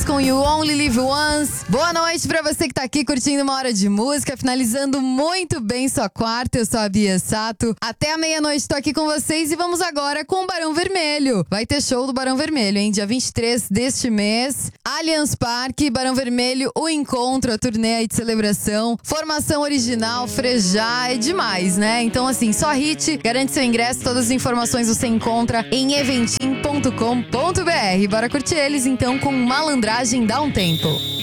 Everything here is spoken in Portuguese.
com You Only Live Once. Boa noite pra você que tá aqui curtindo uma hora de música, finalizando muito bem sua quarta. Eu sou a Bia Sato. Até a meia-noite tô aqui com vocês e vamos agora com o Barão Vermelho. Vai ter show do Barão Vermelho, hein? Dia 23 deste mês. Allianz Parque, Barão Vermelho, o encontro, a turnê aí de celebração. Formação original, Frejá, é demais, né? Então assim, só hit, garante seu ingresso. Todas as informações você encontra em eventim.com.br. Bora curtir eles então com Malandragem Dá um Tempo.